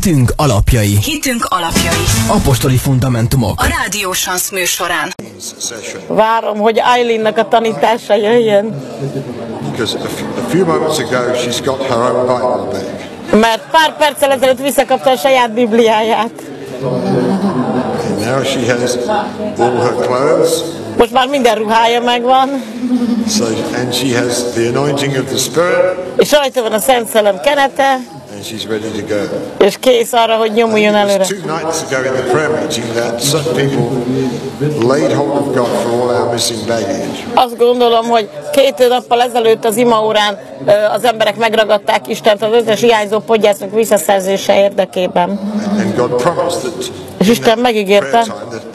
Hitünk alapjai. Hitünk alapjai. Apostoli fundamentumok. A Rádió Sansz műsorán. Várom, hogy Eileen-nek a tanítása jöjjön. Mert pár perccel ezelőtt visszakapta a saját Bibliáját. Most már minden ruhája megvan. És rajta van a Szent Szellem kenete. És kész arra, hogy nyomuljon előre. Azt gondolom, hogy 2 nappal ezelőtt az imaórán az emberek megragadták Istent az összes hiányzó podgyászunk visszaszerzése érdekében. És Isten megígérte,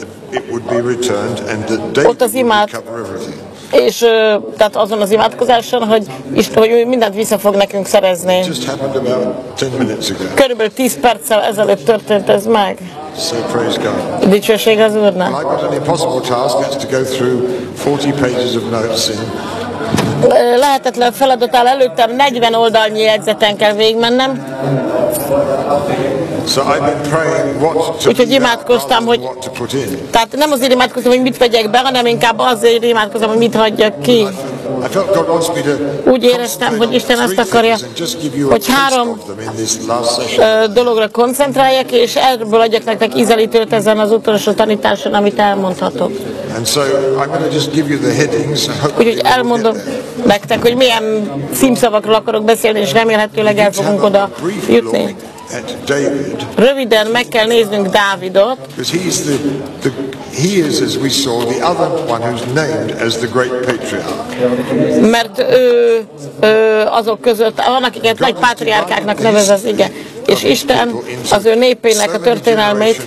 ott az imát, és tehát azon az imádkozáson, hogy mindent vissza fog nekünk szerezni. Körülbelül 10 perccel ezelőtt történt ez meg. Dicsőség az Úrnak. Lehetetlen feladat áll előttem, 40 oldalnyi jegyzeten kell végigmennem. Úgyhogy imádkoztam, hogy... Tehát nem azért imádkoztam, hogy mit vegyek be, hanem inkább azért imádkoztam, hogy mit hagyjak ki. Úgy éreztem, hogy Isten azt akarja, hogy 3 dologra koncentráljak, és ebből adjak nektek ízelítőt ezen az utolsó tanításon, amit elmondhatok. Úgyhogy elmondom nektek, hogy milyen címszavakról akarok beszélni, és remélhetőleg el fogunk oda jutni. Röviden meg kell néznünk Dávidot. Mert azok között van, akiket nagy pátriárkáknak nevez az ige. És Isten az ő népének a történelmét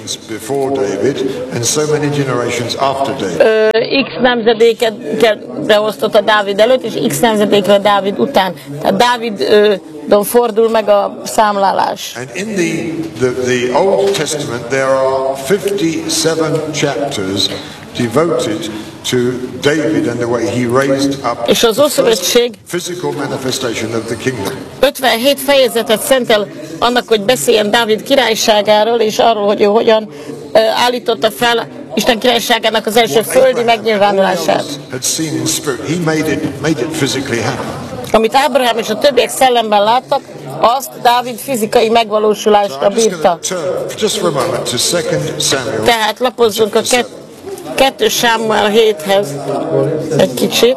X nemzedékre osztotta Dávid előtt, és X nemzedékre Dávid után. Tehát Dávidon fordul meg a számlálás. And in the Old Testament there are 57 chapters devoted to David and the way he raised up és az Ószövetség physical manifestation of the kingdom. 57 fejezetet szentel annak, hogy beszéljen Dávid királyságáról, és arról, hogy ő hogyan állította fel Isten királyságának az első földi megnyilvánulását. Amit Ábrahám és a többiek szellemben láttak, azt Dávid fizikai megvalósulásra bírta. Tehát lapozzunk a 2 Sámuel 7-hez egy kicsit.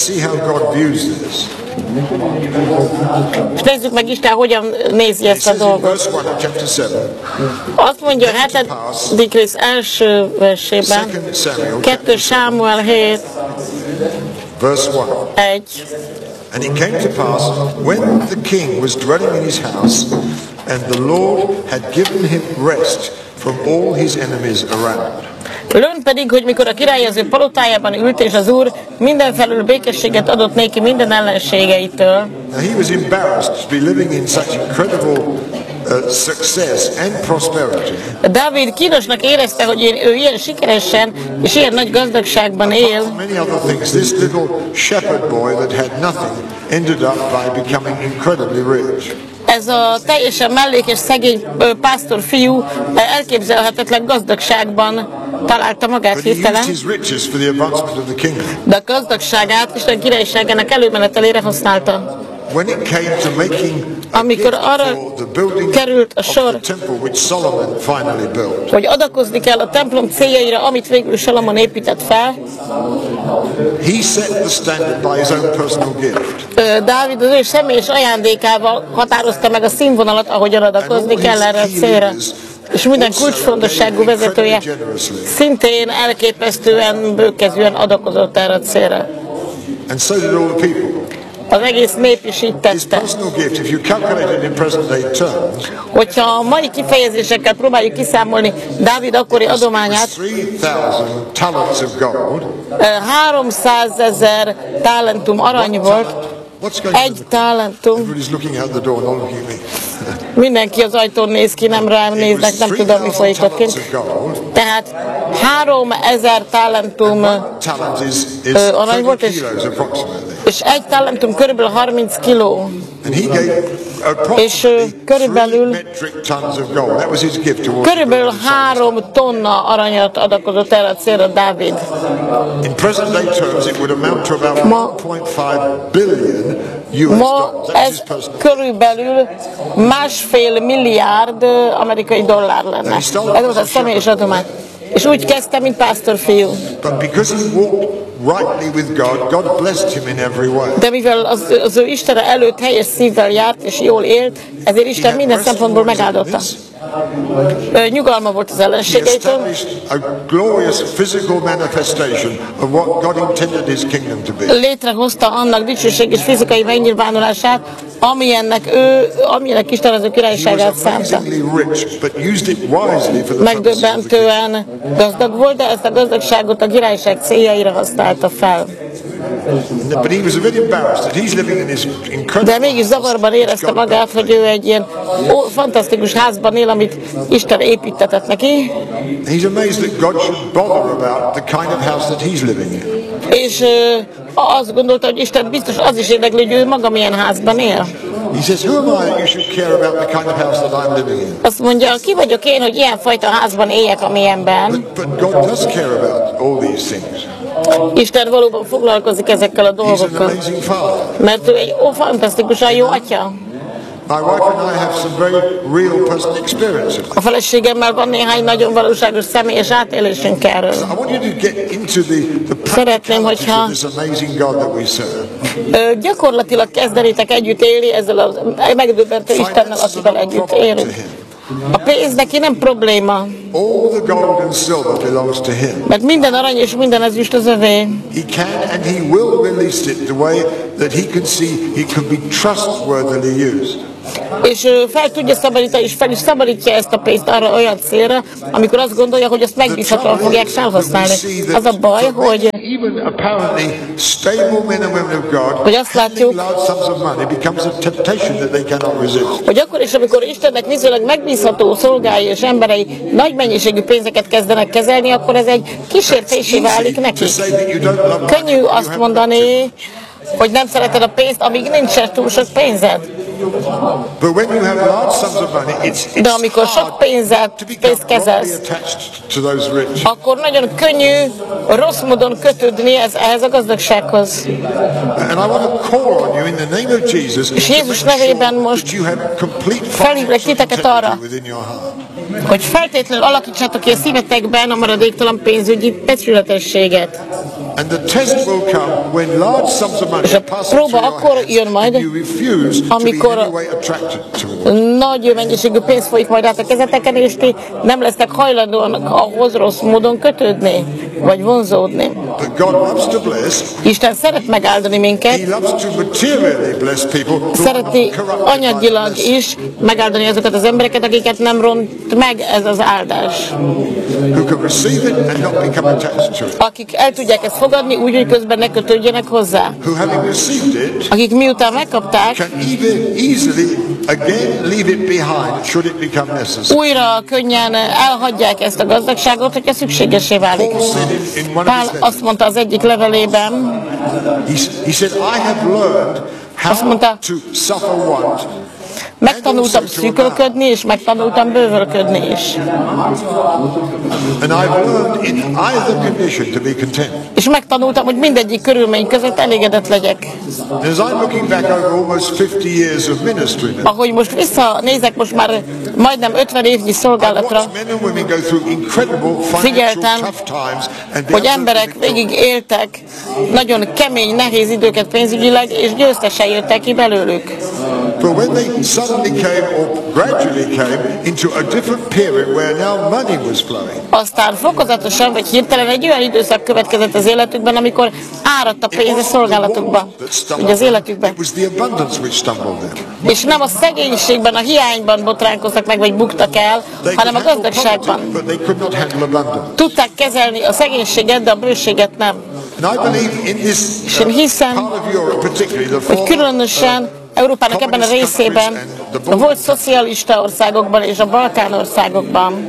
És nézzük meg Isten, hogyan nézi ezt a dolgot. Azt mondja a 7. rész első versében, 2 Sámuel 7, 1. And it came to pass, when the king was dwelling in his house, and the Lord had given him rest from all his enemies around. Lőn pedig, hogy mikor a király az ő palotájában ült, és az Úr mindenfelül békességet adott néki minden ellenségeitől. Now he was embarrassed to be living in such incredible success and prosperity. Dávid kínosnak érezte, hogy ő ilyen sikeresen és ilyen nagy gazdagságban él. Many other things. This little shepherd boy that had nothing ended up by becoming incredibly rich. Ez a teljesen mellékes szegény pásztor fiú elképzelhetetlen gazdagságban találta magát hirtelen. De a gazdagságát Isten királyságának előmenetelére használta. Amikor arra került a sor, hogy adakozni kell a templom céljaira, amit végül Salomon épített fel, Dávid az ő személyes ajándékával határozta meg a színvonalat, ahogyan adakozni kell erre a célra. És minden kulcsfontosságú vezetője szintén elképesztően bőkezűen adakozott erre a célra. Az egész nép is így tette. Hogyha a mai kifejezésekkel próbáljuk kiszámolni Dávid akkori adományát, 300 000 talentum arany volt, 1 talentum. Mindenki az ajtón néz ki, nem rám néznek, nem tudom, mi folyik ott kint. Tehát 3000 talentum arany volt, és 1 talentum körülbelül 30 kiló. és körülbelül 3 tonna aranyat adakozott el a célra Dávid. Ma ez körülbelül 1,5 milliárd amerikai dollár lenne. Ez volt a személyes adomány. És úgy kezdte, mint pásztorfiú. De mivel az ő Istene előtt helyes szívvel járt és jól élt, ezért Isten minden szempontból megáldotta. Nyugalma volt az ellenségeitől. Létrehozta annak dicsőséges fizikai megnyilvánulását, amilyennek Isten az ő királyságát szánta. Megdöbbentően gazdag volt, de ezt a gazdagságot a királyság céljaira használta fel. De mégis zavarban érezte magát, hogy ő egy ilyen fantasztikus házban él, amit Isten építetett neki. És azt gondolta, hogy Isten biztos az is érdekli, hogy ő maga milyen házban él. Azt mondja, ki vagyok én, hogy ilyenfajta házban éljek, amilyenben. Isten valóban foglalkozik ezekkel a dolgokkal, mert ő egy fantasztikusan jó atya. A feleségemmel van néhány nagyon valóságos személyes átélésünk erről. Szeretném, hogyha gyakorlatilag kezdenétek együtt élni ezzel a megdöbbentő Istennel, akivel együtt élünk. A pénz neki nem probléma, mert minden arany és minden ezüst az övé. És fel tudja szabadítani, és fel is szabadítja ezt a pénzt arra olyan célra, amikor azt gondolja, hogy azt megbízhatóan fogják felhasználni. Az a baj, hogy azt látjuk, hogy akkor is, amikor Istennek viszonylag megbízható szolgái és emberei nagy mennyiségű pénzeket kezdenek kezelni, akkor ez egy kísértésé válik neki. Könnyű azt mondani, hogy nem szereted a pénzt, amíg nincsen túl sok pénzed. De amikor sok pénzt kezelsz, akkor nagyon könnyű rossz módon kötődni ehhez a gazdagsághoz. És Jézus nevében most felhívlak titeket arra, hogy feltétlenül alakítsátok ki a szívetekben a maradéktalan pénzügyi becsületességet. És a próba akkor jön majd, amikor nagy mennyiségű pénz folyik majd át a kezeteken, és ti nem lesznek hajlandóan ahhoz rossz módon kötődni, vagy vonzódni. Isten szeret megáldani minket, szereti anyagilag is megáldani azokat az embereket, akiket nem ront meg ez az áldás. Akik el tudják ezt fogadni, úgy, hogy közben ne kötődjenek hozzá. Akik miután megkapták, újra könnyen elhagyják ezt a gazdagságot, hogyha szükségesé válik. Pál azt mondta az egyik levelében, azt mondta, megtanultam szűkölködni, és megtanultam bővölködni is. És megtanultam, hogy mindegyik körülmény között elégedett legyek. Ahogy most visszanézek, most már majdnem 50 évnyi szolgálatra, figyeltem, hogy emberek végig éltek nagyon kemény, nehéz időket pénzügyileg, és győztesen jöttek ki belőlük. Aztán fokozatosan, vagy hirtelen egy olyan időszak következett az életükben, amikor áradt a pénz a szolgálatukba, ugye az életükben. És nem a szegénységben, a hiányban botránkoztak meg, vagy buktak el, hanem a gazdagságban. Tudták kezelni a szegénységet, de a bőséget nem. És én hiszem, hogy különösen Európának ebben a részében, a volt szocialista országokban és a Balkán országokban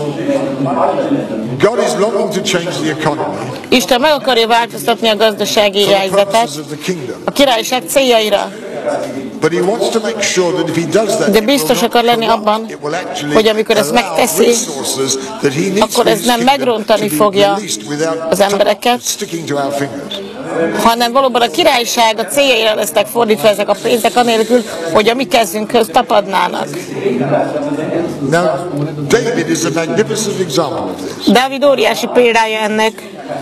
Isten meg akarja változtatni a gazdasági helyzetet a királyság céljaira. De biztos akar lenni abban, hogy amikor ezt megteszi, akkor ez nem megrontani fogja az embereket, hanem valóban a királyság a céljaira lesznek fordítva ezek a pénzek, anélkül, hogy a mi kezünkhöz tapadnának. Dávid óriási példája ennek.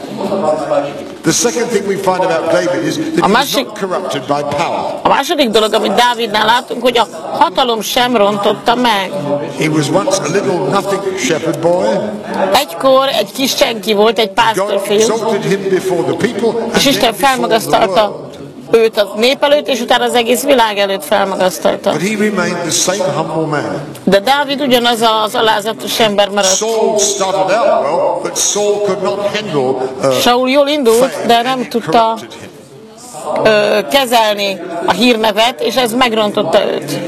A második dolog, amit Dávidnál látunk, hogy a hatalom sem rontotta meg. Egykor egy kis senki volt, egy pásztorfiú, és Isten felmagasztalta őt a nép előtt, és utána az egész világ előtt felmagasztalta. De Dávid ugyanaz az alázatos ember maradt. Saul jól indult, de nem tudta kezelni a hírnevet, és ez megrontotta őt.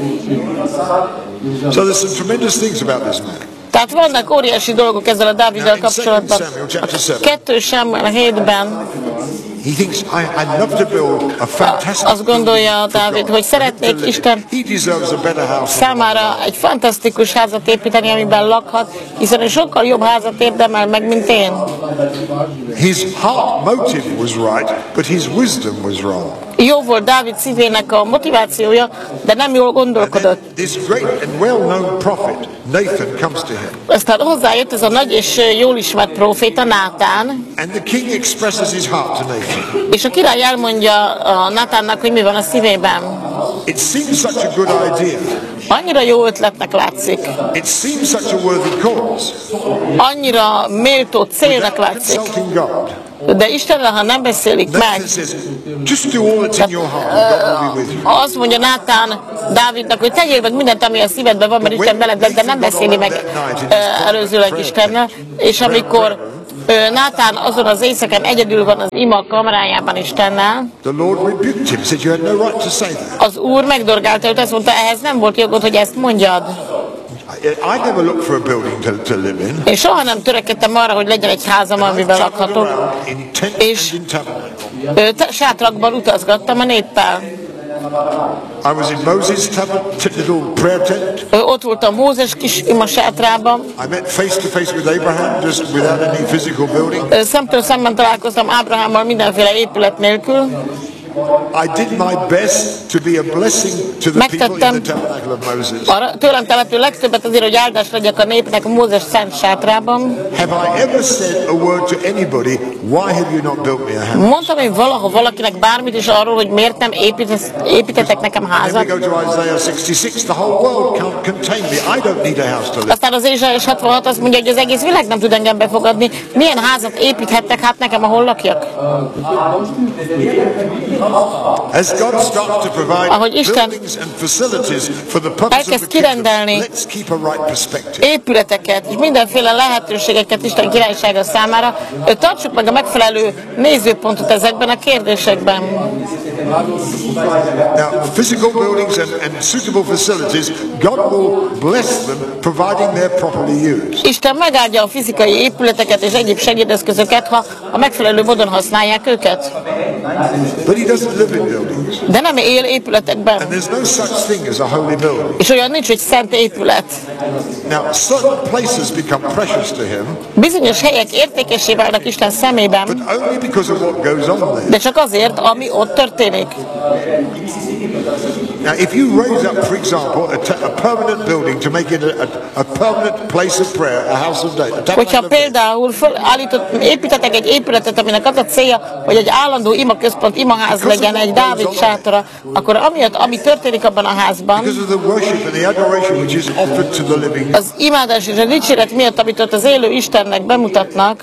Tehát vannak óriási dolgok ezzel a Dáviddal kapcsolatban. A 2 Sámuel 7-ben azt gondolja Dávid, hogy szeretnék Isten számára egy fantasztikus házat építeni, amiben lakhat, hiszen ő sokkal jobb házat érdemel meg, mint én. Jó volt Dávid szívének a motivációja, de nem jól gondolkodott. Aztán hozzájött ez a nagy és jól ismert próféta, Nátán, és a király elmondja a Nátánnak, hogy mi van a szívében. Annyira jó ötletnek látszik. Annyira méltó célnak látszik. De Istennel, ha nem beszélik meg, azt mondja Nátán Dávidnak, hogy tegyél meg mindent, ami a szívedben van, mert Isten veled, de nem beszéli meg előzőleg Istennel. És amikor Nátán azon az éjszakán egyedül van az ima kamrájában Istennel, az Úr megdorgálta őt, azt mondta, ehhez nem volt jogod, hogy ezt mondjad. Én soha nem törekedtem arra, hogy legyen egy házam, amiben lakhatok, és sátrakban utazgattam a néppel. Ott voltam Mózes kis ima sátrában. Szemtől szemben találkoztam Ábrahámmal mindenféle épület nélkül. Megtettem tőlem tehető legtöbbet azért, hogy áldás legyek a népnek a Mózes szent sátrában. Mondtam én valaha valakinek bármit is arról, hogy miért nem építettek nekem házat. Aztán az Ézsaiás 66 azt mondja, hogy az egész világ nem tud engem befogadni. Milyen házat építhettek hát nekem, ahol lakjak? Ahogy Isten elkezd kirendelni épületeket és mindenféle lehetőségeket Isten királysága számára, tartsuk meg a megfelelő nézőpontot ezekben a kérdésekben. Now, physical buildings and suitable facilities, God will bless them, providing they're properly used. Isten megáldja a fizikai épületeket és egyéb segédeszközöket, ha a megfelelő módon használják őket. But he doesn't live in buildings. De nem él épületekben. And there's no such thing as a holy building. És olyan nincs, hogy szent épület. Now, certain places become precious to him. Bizonyos helyek értékessé válnak Isten szemében. But only because of what goes on there. De csak azért, ami ott történik. Now, if you raise up, for example, a permanent building to make it a permanent place of prayer, a house of day, hogyha például építetek egy épületet, aminek az a célja, hogy egy állandó imaközpont, imaház legyen, egy Dávid sátora, akkor amiatt, ami történik abban a házban, az imádás és a dicséret miatt, amit ott az élő Istennek bemutatnak,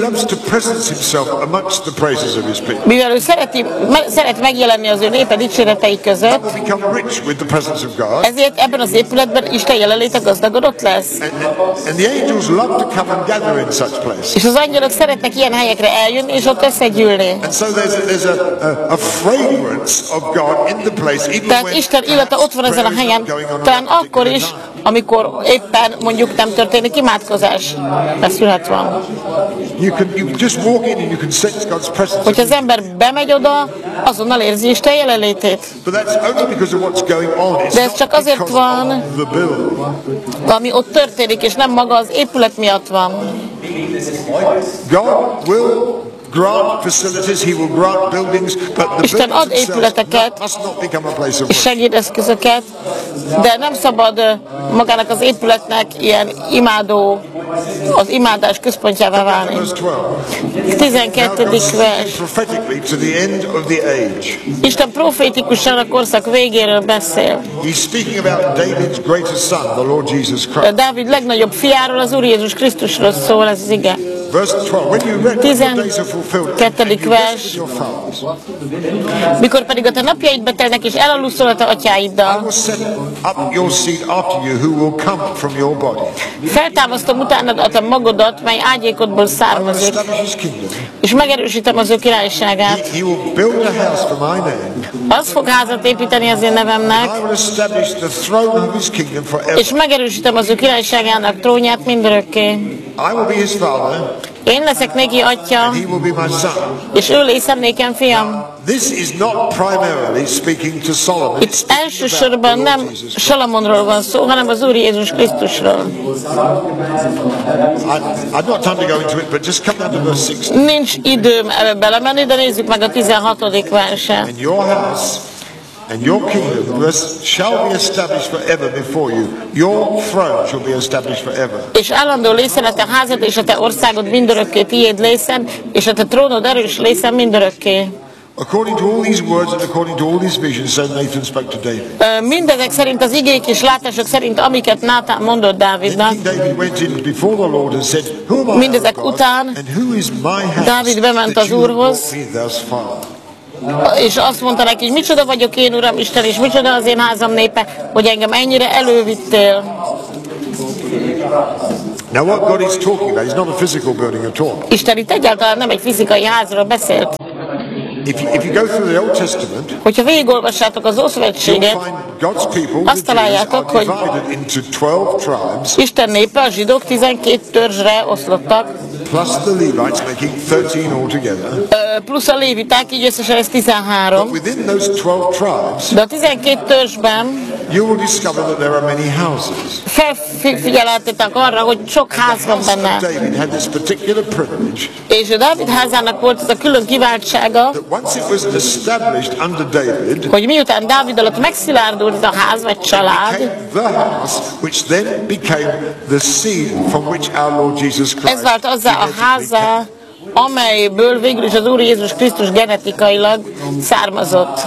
mivel ő szeret megjelenni az ő népe dicséretei között, ezért ebben az épületben Isten jelenléte gazdagodott lesz. És az angyalok szeretnek ilyen helyekre eljönni, és ott összegyűlni. Tehát Isten illata ott van ezen a helyen, talán akkor is, amikor éppen mondjuk nem történik imádkozás. Ez jöhet van. You just walk in and you can sense God's presence. Hogyha az ember bemegy oda, azonnal érzi Isten jelenlétét. But that's only because of what's going on. It's De ez not csak azért because van, of the building. ami ott történik, és nem maga az épület miatt van. God will grant facilities, He will grant buildings, but the Isten ad buildings épületeket themselves must not become a place of és worship. segédeszközöket, de nem szabad magának az épületnek ilyen az imádás központjává válni. Verse 12. 12. Now God speaking vers. prophetically to the end of the age. Isten profétikusan a korszak végéről beszél. He's speaking about David's greatest son, the Lord Jesus Christ. Dávid legnagyobb fiáról, az Úr Jézus Krisztusról szól ez az ige. Verse 12. When you read the days are fulfilled, and 12. you vers. rested your fathers, Mikor pedig a te napjaid betelnek, és elaluszol a te I atyáiddal, will set up your seed after you, who will come from your body. feltámasztom utánad a te magodat, mely ágyékodból I will származik, establish his kingdom. és megerősítem az ő királyságát. He will build a house for my name. Az fog házat építeni az én nevemnek, I will establish the throne of his kingdom forever. és megerősítem az ő királyságának trónját mindörökké. I will be his father, Én leszek neki atya, and he will be my son. és ő lesz nékem fiam. This is not primarily speaking to Solomon. It's Itt speaking elsősorban about the nem Lord Jesus Christ. Salamonról van szó, hanem az Úr Jézus Krisztusról. I've not time to go into it, but just come down to verse 16. Nincs időm ebbe belemenni, de nézzük meg a 16. verset. And your house and your kingdom shall be established forever before you. Your throne shall be established forever. És állandó lészen a te házad és a te országod mindörökké tiéd lészen, és a te trónod erős lészen mindörökké. According to all these words and according to all these visions, so Nathan spoke to David. Mindezek szerint az igék és látások szerint, amiket Nátán mondott Dávidnak, Then King David went in before the Lord and said, Who am I, Mindezek O God, után and who is my house Dávid bement that az you have Úrhoz, brought me thus far? és azt mondta neki, hogy micsoda vagyok én, Uram Isten, és micsoda az én házam népe, hogy engem ennyire elővittél. Now what God is talking about is not a physical building at all. Isten itt egyáltalán nem egy fizikai házról beszélt. If you go through the Old Testament, Hogyha végigolvassátok az you'll Ószövetséget, find God's people, azt the Jews, találjátok, are hogy divided into 12 tribes, Isten népe, a zsidók 12 törzsre oszlottak, plus the Levites, making 13 altogether. plusz a léviták, így összesen ez 13. But within those 12 tribes, De a 12 törzsben you will discover that there are many houses. felfigyeltetek arra, hogy sok ház van benne. David had this particular privilege És a Dávid házának volt ez a külön kiváltsága, that once it was established under David, hogy miután Dávid alatt megszilárdult ez a ház vagy család, became the house which then became the seed from which our Lord Jesus Christ ez vált azzá a genetically házá, amelyből végül is az Úr Jézus Krisztus genetikailag származott.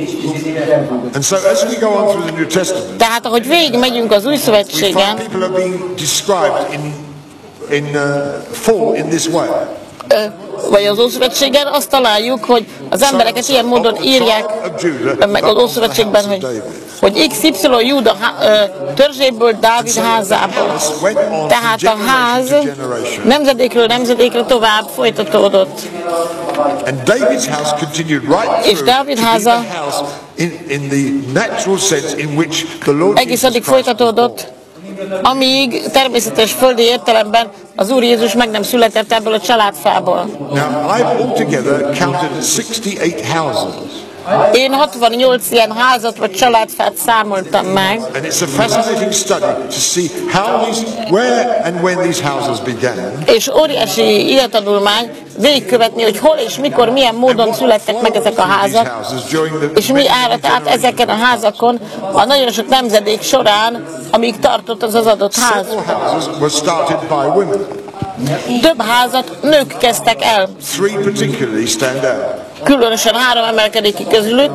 And so as we go on through the New Testament, Tehát ahogy végig megyünk az Új we Szövetségen, find people are being described in full in this way. vagy az Ószövetségen azt találjuk, hogy az embereket ilyen módon írják meg az Ószövetségben, hogy XY Júda törzséből Dávid házából. Tehát a ház nemzedékről nemzedékre tovább folytatódott. And David's house continued right És through Dávid to be háza the house in the natural sense in which the Lord egész Jesus addig Christ was born. folytatódott, amíg természetes földi értelemben az Úr Jézus meg nem született ebből a családfából. Now, I've altogether counted 68 houses. Én 68 ilyen házat vagy családfát számoltam meg, And it's a fascinating study to see where and when these houses began. és óriási élettanulmány végigkövetni, hogy hol és mikor, milyen módon születtek meg ezek a házak, és mi árat át ezeken a házakon a nagyon sok nemzedék során, amíg tartott az adott ház. Several houses were started by women. Több házat nők kezdtek el, 3 particularly stand out. különösen 3 emelkedik ki közülük.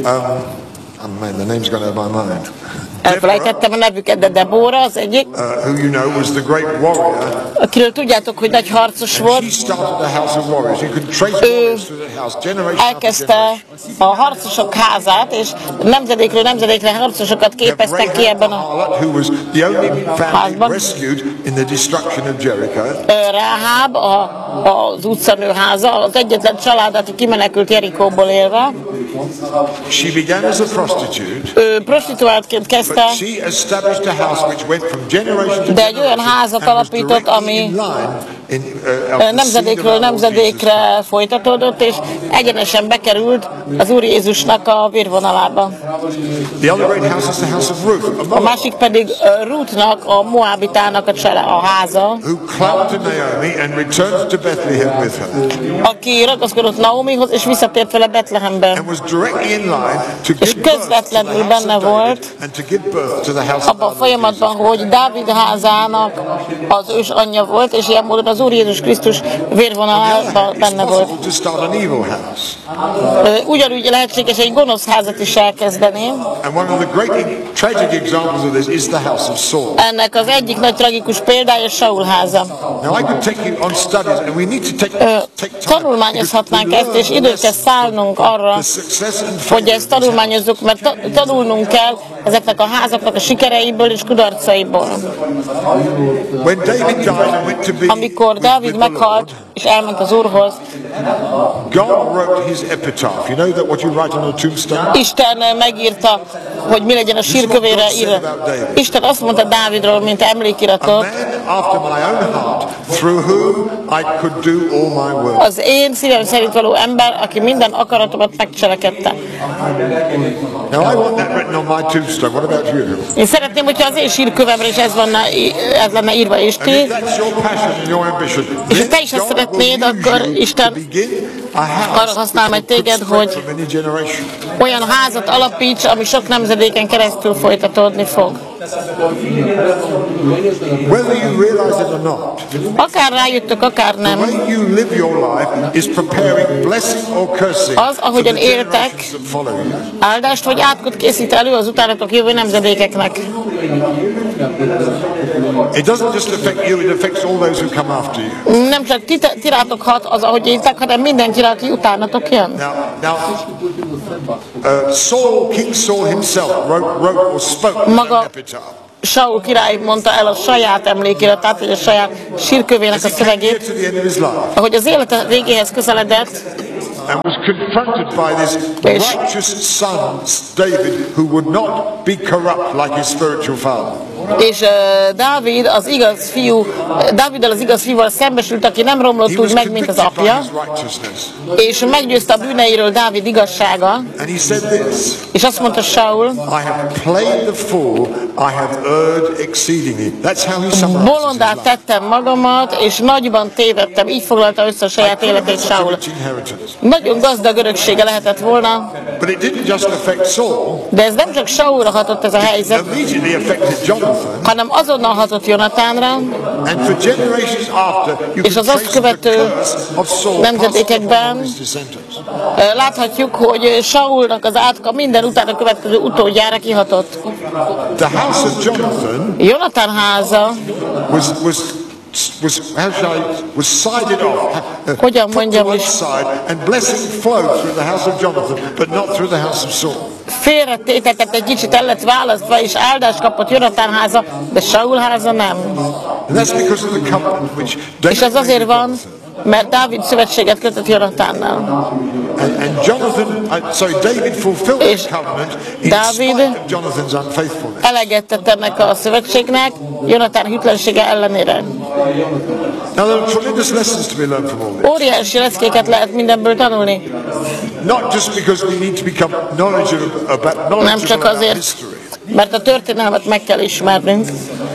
Man, the name's gone out of my mind. Elfelejtettem a nevüket, de Debóra az egyik, Who you know was the great warrior. akiről tudjátok, hogy nagy harcos volt. She started a house of warriors. You can trace warriors through the house, generation after Elkezdte generation. a harcosok házát, és nemzedékről nemzedékre harcosokat képeztek ki ebben a Harlot, who was the only family házban. rescued in the destruction of Jericho. Ráháb, az utcanő háza, az egyetlen család, aki kimenekült Jerikóból élve. She began as a prostitute, Ő prostituáltként kezdte, but she established a house which went from generation to de egy olyan generation házat and was alapított, directly ami in line nemzedékről nemzedékre folytatódott, és egyenesen bekerült az Úr Jézusnak a vérvonalába. A másik pedig Ruthnak, a Moabitának a háza, aki ragaszkodott Naomihoz, és visszatért vele Betlehembe. És közvetlenül benne volt abban a folyamatban, hogy Dávid házának az ősanyja volt, és ilyen módon az Úr Jézus Krisztus vérvonalában benne volt. Ugyanúgy lehetséges egy gonosz házat is elkezdeni. Ennek az egyik nagy tragikus példája Saul háza. Tanulmányozhatnánk ezt, és időt kell szállnunk arra, hogy ezt tanulmányozzuk, mert tanulnunk kell ezeknek a házaknak a sikereiből és kudarcaiból. Amikor Dávid meghalt, és elment az Úrhoz, Isten megírta, hogy mi legyen a sírkövére írva. Isten azt mondta Dávidról, mint emlékiratot, az én szívem szerint való ember, aki minden akaratomat megcselekedte. Én szeretném, hogyha az én sírkövemre is ez lenne írva, és ti. És ha te is ezt szeretnéd, akkor Isten arra használ majd téged, hogy olyan házat alapíts, ami sok nemzedéken keresztül folytatódni fog. Akár rájöttök, akár nem. Az, ahogyan éltek, áldást vagy átkot készít elő az utánatok jövő nemzedékeknek. Nem csak ti rátok hat az, ahogy éltek, hanem mindenki rá, aki utánatok jön. Maga Saul király mondta el a saját emlékiratát, vagy a saját sírkövének a szövegét, ahogy az élete végéhez közeledett, and was confronted by this righteous son, David, who would not be corrupt like his spiritual father. És Dáviddal az igaz fiúval szembesült, aki nem romlott úgy meg, mint az apja, és meggyőzte a bűneiről Dávid igazsága, és azt mondta Saul, bolondát tettem magamat, és nagyban tévedtem, így foglalta össze a saját életét Saul. Nagyon gazdag öröksége lehetett volna, de ez nem csak Saulra hatott ez a helyzet, hanem azonnal hatott Jonatánra, és az azt követő nemzedékekben láthatjuk, hogy Saulnak az átka minden utána következő utódjára kihatott. Jonatán háza hogyan mondjam is, félretétetett egy kicsit, el lett választva, és áldást kapott Jonatán háza, de Saul háza nem. És ez azért van, mert Dávid szövetséget kötött Jonatánnal. És Dávid eleget tett ennek a szövetségnek Jonatán hűtlensége ellenére. Óriási leckéket lehet mindenből tanulni. Nem csak azért, mert a történelmet meg kell ismernünk,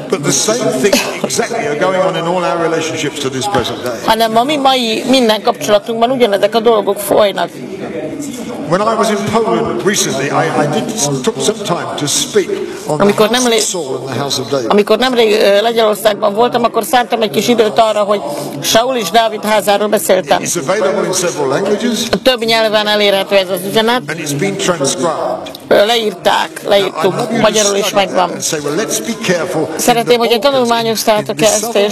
hanem a mi mai minden kapcsolatunkban ugyanezek a dolgok folynak. When I was in Poland recently, I took some time to speak on the house of Saul and the house of David. Amikor nemrég Lengyelországban voltam, akkor szántam egy kis időt arra, hogy Saul és Dávid házáról beszéltem. It's available in several languages. Több nyelven elérhető ez az üzenet. And it's been transcribed. Leírtuk, magyarul is megvan. Szeretném, hogy tanulmányoztátok ezt, és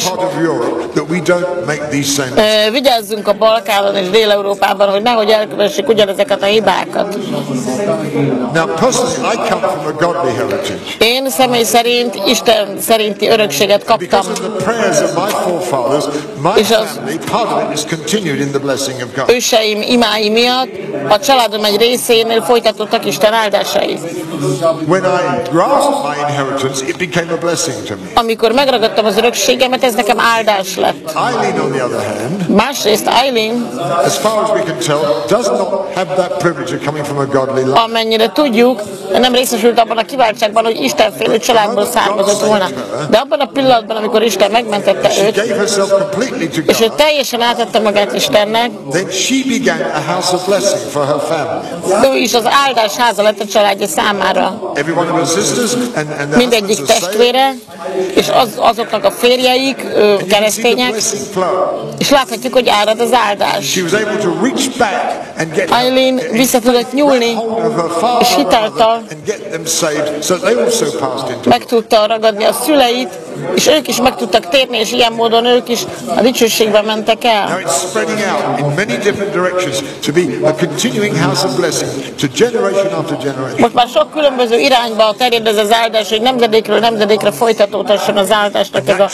vigyázzunk a Balkánon és Dél-Európában, hogy nehogy elkövessék ugyanezeket a hibákat, hibákat. Now, personally, I come from a godly heritage. Én személy szerint Isten szerinti örökséget kaptam. Because of the prayers of my forefathers, my family, part of it is continued in the blessing of God. Őseim imái miatt a családom egy részénél folytatottak Isten áldásai. When I grasped my inheritance, it became a blessing to me. Amikor megragadtam az örökségemet, ez nekem áldás lett. Eileen, on the other hand, Másrészt Eileen, as far as we can tell, does not have that privilege of coming from a godly life. amennyire tudjuk, nem részesült abban a kiváltságban, hogy Istenfélő családból származott volna. De abban a pillanatban, amikor Isten megmentette She őt, gave herself completely to és ő God. teljesen átadta magát Istennek, Then she began a house of blessing for her family. ő is az áldás háza lett a családja számára. Every one of her sisters and their Mindegyik husbands are saved. testvére, és azoknak a férjeik, And you can see the keresztények, blessing flow. és láthatjuk, hogy árad az áldás. She was able to reach back and get Eileen vissza tudott nyúlni, hold of her father és hitáltal and get them saved, so they also passed into. meg tudta ragadni a szüleit, és ők is meg tudtak térni, és ilyen módon ők is a dicsőségbe mentek Now el. it's spreading out in many different directions to be a continuing house of blessing to generation after generation. Most már sok különböző irányba terjed ez az áldás, hogy nemzedékről nemzedékre folytatódhasson az áldásnak ez a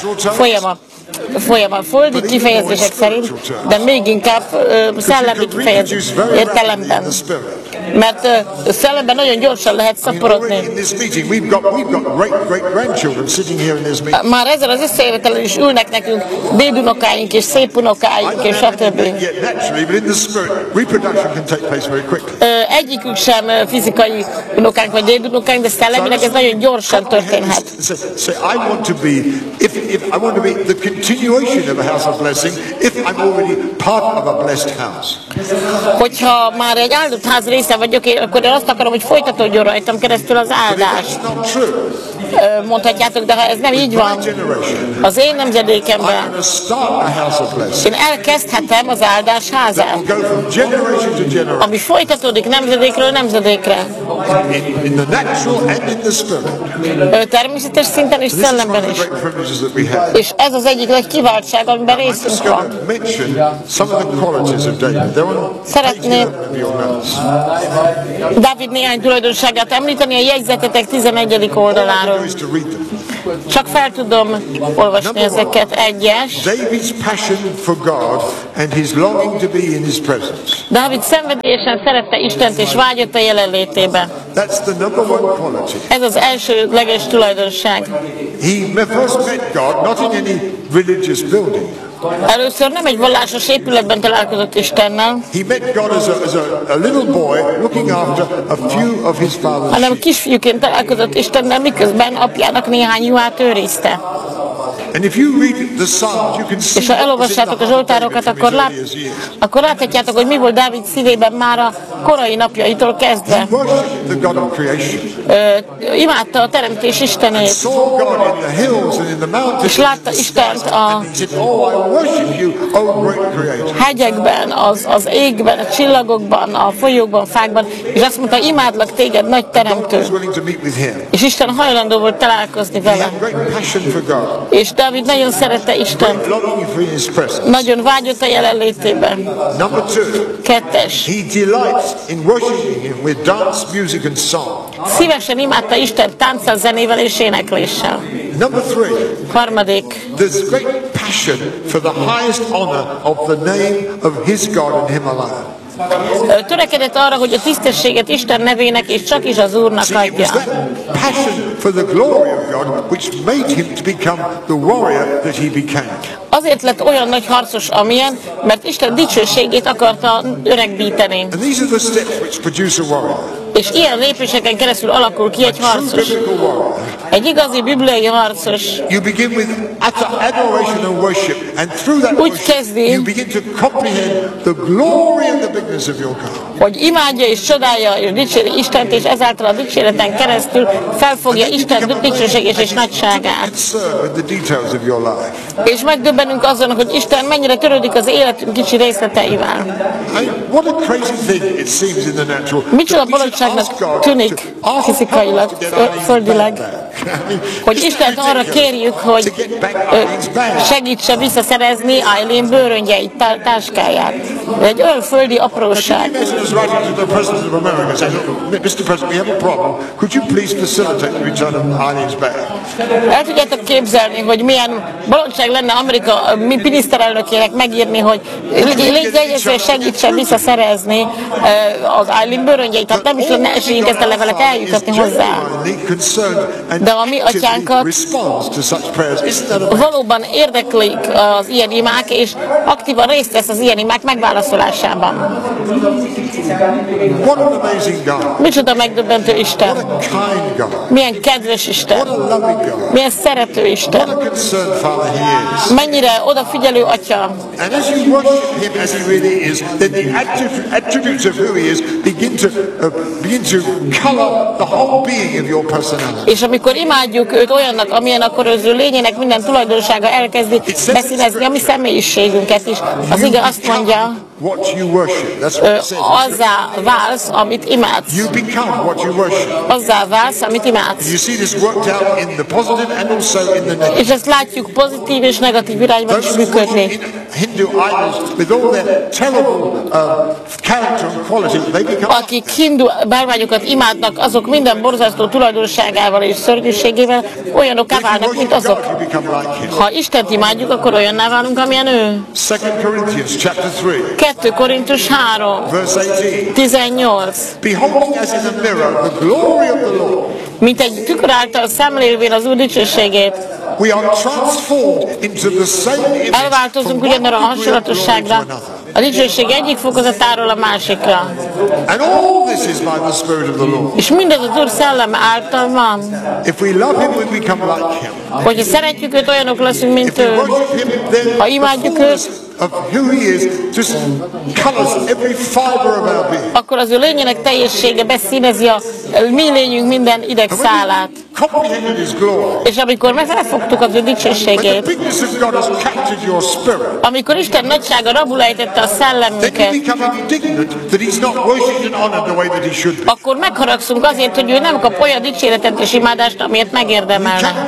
folyama földi kifejezések szerint, de még inkább szellemi kifejezés értelemben. Mert szellemben nagyon gyorsan lehet szaporodni. In this meeting, we've got great grandchildren sitting here in this meeting. Már ezzel az összejövetelen is ülnek nekünk dédunokáink és szép unokáink és stb. Yet naturally, but in the spirit, reproduction can take place very quickly. Egyikük sem fizikai unokánk vagy dédunokánk, de szellemileg ez nagyon gyorsan történhet. Say, I want to be, if I want to be the continuation of a house of blessing, if I'm already part of a blessed house. Hogyha már egy áldott ház része vagyok, akkor én azt akarom, hogy folytatódjon rajtam keresztül az áldás. It's not true. Mondhatjátok, de ha ez nem így van, az én nemzedékemben, I'm going to start a house of blessing. én elkezdhetem az áldás házát, Go from generation to generation. ami folytatódik nemzedékről nemzedékre. In the natural and in the spirit. Természetes szinten és This is one szellemben of the is. great privileges that we have. És ez az egyik nagy kiváltság, amiben I'm just részünk going van. to mention some of the qualities of David. They're on page Szeretném 11 of your notes. Dávid néhány tulajdonságát említeni a jegyzetetek 11. oldaláról. All I do is to read them. Csak fel tudom olvasni ezeket egyes. David's passion for God and his longing to be in his presence. Dávid szenvedélyesen szerette Istent és vágyott a jelenlétébe. That's the number one quality. Ez az elsődleges tulajdonság. He first met God not in any religious building. Először nem egy vallásos épületben találkozott Istennel, He met God as a little boy looking after a few of his father's hanem sheep. kisfiúként találkozott Istennel, miközben apjának néhány juhát őrizte. And if you read the Psalms, you can see És ha what was in elolvassátok the a heart of David Zsoltárokat, from his akkor, earliest years. akkor láthatjátok, hogy mi volt Dávid szívében már a korai napjaitól kezdve. He worshipped the God of creation. Imádta a teremtés Istenét, Saw God in the hills and in the mountains. és látta Istent a And he said, "Oh, I worship you, oh great Creator." hegyekben, az égben, a csillagokban, a folyókban, fákban, és azt mondta, imádlak téged, nagy God teremtő. was willing to meet with him. És Isten hajlandó volt találkozni He vele. had great passion for God, És Dávid nagyon szerette Istent, longing for his presence. nagyon vágyott a jelenlétében. Number 2, Kettes. he delights in worshiping him with dance, music and song. Szívesen imádta Istent tánccal, zenével és énekléssel. Number 3, Harmadik. there's great passion for the highest honor of the name of his God and him alone. Törekedett arra, hogy a tisztességet Isten nevének és csak is az Úrnak See, it was adja. that passion for the glory of God which made him to become the warrior that he became. Azért lett olyan nagy harcos, amilyen, mert Isten dicsőségét akarta öregbíteni. And these are the steps which produce a warrior. És ilyen lépéseken keresztül alakul ki egy True harcos. biblical warrior. Egy igazi bibliai harcos You begin with utter adoration and worship, and through that Úgy worship, kezdi, you begin to comprehend the glory and the bigness of your God. hogy imádja és csodálja és dicséri Istent, és ezáltal a dicséreten keresztül felfogja Isten dicsőséges és nagyságát. Concerned with the details of your life. És megdöbbenünk azon, hogy Isten mennyire törődik az életünk kicsi részleteivel. What a crazy thing it seems in the natural. Micsoda that we should bolondságnak ask God tűnik to ask fizikailag, God to get Eileen's földileg, bag back. hogy Istent arra kérjük, hogy segítse visszaszerezni Eileen bőröngyeit, táskáját. egy olyan földi apróság. Mr. President of America says, Mr. President, we have a problem. Could you please facilitate the return of Eileen's bag? El tudjátok képzelni, hogy milyen bolondság lenne Amerika miniszterelnökének megírni, hogy légy segítsen visszaszerezni az Eileen bőröngyeit, tehát nem is lenne esélyünk ezt a levelet eljutatni hozzá. De a mi atyánkat valóban érdeklik az ilyen imák, és aktívan részt vesz az ilyen imák megválaszolásában. Micsoda megdöbbentő Isten! Milyen kedves Isten! Milyen szerető Isten! Mennyire odafigyelő Atya! És amikor imádjuk őt olyannak, amilyen, akkor az ő lényének minden tulajdonsága elkezdi beszínezni a mi személyiségünket is. Az ige azt mondja, azzá válsz, amit imádsz. Azzá válsz, amit imádsz. És ezt látjuk pozitív és negatív irányban is működni. Akik hindu bálványokat imádnak, azok minden borzasztó tulajdonságával és szörnyűségével olyanokká válnak, mint azok. Ha Istent imádjuk, akkor olyanná válunk, amilyen ő. 2 Korintus 3, 18. Mint egy tükör által szemlélvén az Úr dicsőségét. Elváltozunk ugyanerre a hasonlatosságra, a dicsőség egyik fokozatáról a másikra. És mindez az Úr szelleme által van. Hogyha szeretjük őt, olyanok leszünk, mint ő. Ha imádjuk őt, akkor az ő lényének teljessége beszínezi a mi lényünk minden idegszálát. És amikor megfelfogtuk az ő dicsőségét, amikor Isten nagysága rabul ejtette a szellemünket, akkor megharagszunk azért, hogy ő nem kap olyan dicséretet és imádást, amilyet megérdemelne.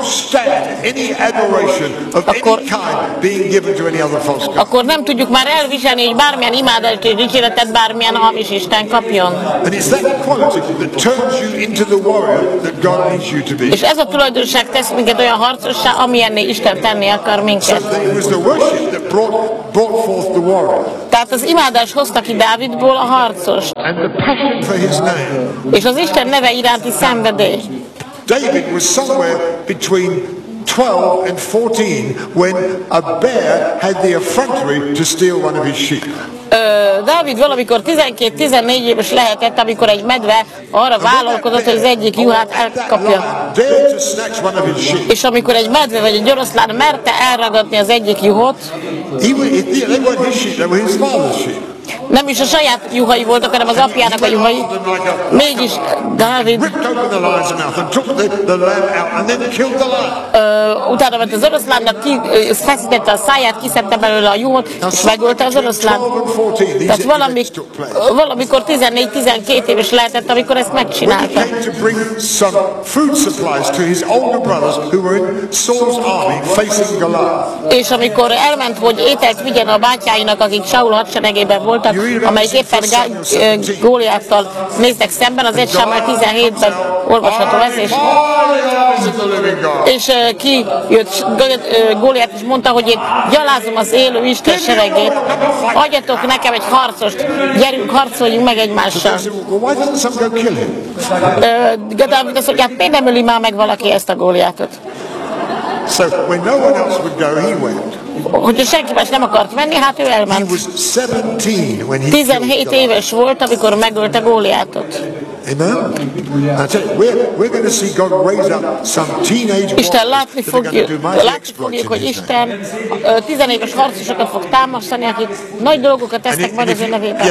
Akkor nem tudjuk már elviselni, hogy bármilyen imádást és dicséretet bármilyen hamis Isten kapjon. És ez a tulajdonság tesz minket olyan harcossá, amilyenné Isten tenni akar minket. Tehát az imádás hozta ki Dávidból a harcost. És az Isten neve iránti szenvedély. David was somewhere between 12 and 14 when a bear had the effrontery to steal one of his sheep. Dávid valamikor 12-14 éves lehetett, amikor egy medve arra vállalkozott, hogy az egyik juhát elkapja. És amikor egy medve vagy egy oroszlán merte elragadni az egyik juhot, nem is a saját juhai voltak, hanem az apjának a juhai. Mégis Dávid utána ment az oroszlánnak, feszítette a száját, kiszedte belőle a juhot, és megölte az oroszlán. Tehát valamikor 14-12 éves lehetett, amikor ezt megcsinálta. És amikor elment, hogy ételt vigyen a bátyáinak, akik Saul hadseregében voltak, amelyik éppen Góliáttal néztek szemben, az 1 Sámuel 17-ben olvasható ez, és kijött Góliát és mondta, hogy én gyalázom az élő Isten seregét, adjatok nekem egy harcost, gyerünk, harcoljunk meg egymással. Dávid azt mondja, miért nem öli már meg valaki ezt a Góliátot? Hogyha senki más nem akart menni, hát ő elment. 17 éves volt, amikor megölte Góliátot. Isten látni fogjuk, hogy Isten 10 éves harcosokat fog támasztani, akik nagy dolgokat tesznek majd az ő nevében.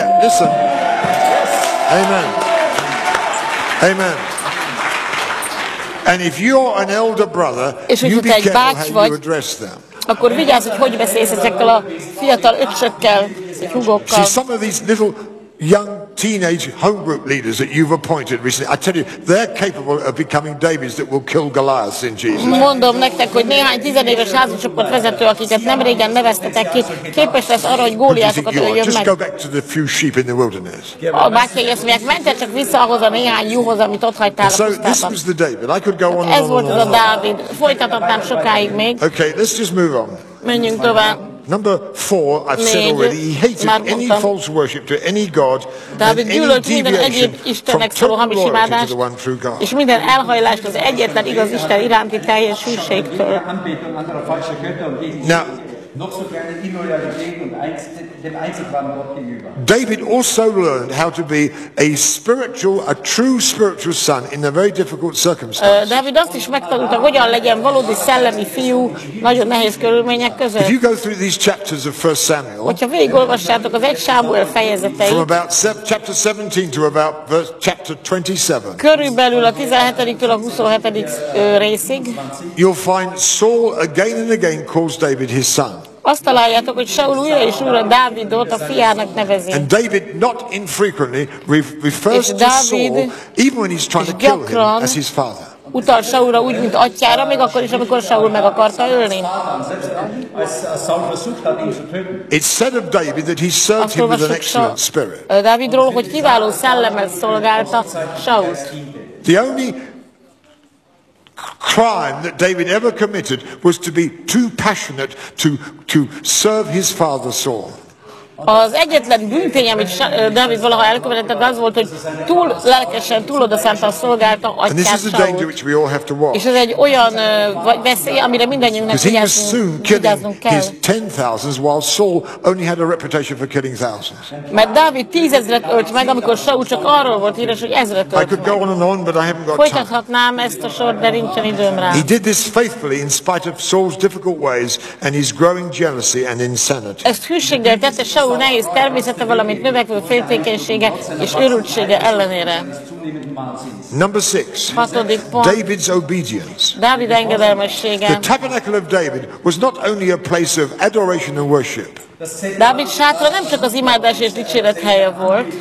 Amen. Amen. And if you're an elder brother, you be careful how you address them. Akkor vigyázz, hogy hogy beszélsz ezekkel a fiatal öccsökkel, húgokkal. See, some of these little young teenage home group leaders that you've appointed recently, I tell you, they're capable of becoming Davids that will kill Goliath in Jesus. Mondom nektek, hogy néhány tizenéves házicsoport vezető, akiket nem régen neveztetek ki, képes lesz arra, hogy Góliátokat öljön Just meg. go back to the few sheep in the wilderness. A bátyai azt mondják, mentek csak vissza ahhoz a néhány juhoz, amit ott hagytál a So this pusztában. was the David. I could go on and Ez on volt and az a on. Dávid. Folytathatnám sokáig még. Okay, let's just move on. Menjünk tovább. Number 4, I've said Négy. already, he hated Már any mondtam. false worship to any god and Dávid any gyűlölt minden deviation egyéb from istennek szóló total hamis loyalty to imádást, the one true God. és minden elhajlást az egyetlen igaz Isten iránti teljes hűségtől. Anbetung anderer falscher Götter und gegen Now, noch so gerne Illoyalität und dem einzig wahren Gott gegenüber. David also learned how to be a true spiritual son in a very difficult circumstance. Dávid azt is megtanulta, hogyan legyen valódi szellemi fiú nagyon nehéz körülmények között. If you go through these chapters of 1 Samuel, Hogyha végigolvassátok az 1 Sámuel fejezeteit, from about chapter 17 to about chapter 27, körülbelül a 17-től a 27. részig, you'll find Saul again and again calls David his son. azt találjátok, hogy Saul újra és újra Dávidot a fiának nevezi. And David not infrequently refers És to Dávid Saul, even when he's trying to kill him, gyakran as his father. utal Saulra úgy, mint atyára, még akkor is, amikor Saul meg akarta ölni. Als Saul versucht hat, ihn zu töten. It's said of David that he served Azt him with an olvassuk excellent spirit. Dávidról, hogy kiváló szellemmel szolgálta Sault. The only crime that David ever committed was to be too passionate to serve his father Saul. Az egyetlen bűntény, amit Dávid valaha elkövetett, az volt, hogy túl lelkesen, túl odaszántan szolgálta And this atyát is a danger Sault. which we all have to watch. És ez egy olyan veszély, amire mindannyiunknak Because he was soon killing vigyáznunk kell. his 10,000s while Saul only had a reputation for killing thousands. Mert Dávid 10,000-et ölt meg, amikor Saul csak arról volt híres, hogy 1000-et I ölt could meg. go on and on, but I haven't got time. Folytathatnám ezt a sort, de nincsen időm rá. He did this faithfully in spite of Saul's difficult ways and his growing jealousy and insanity. Ezt hűséggel tette Saul nehéz természete, valamint növekvő féltékenysége és őrültsége ellenére. Number 6, Hatodik pont. David's obedience. Dávid engedelmessége. The tabernacle of David was not only a place of adoration and worship, Dávid sátra nem csak az imádás és dicséret helye volt,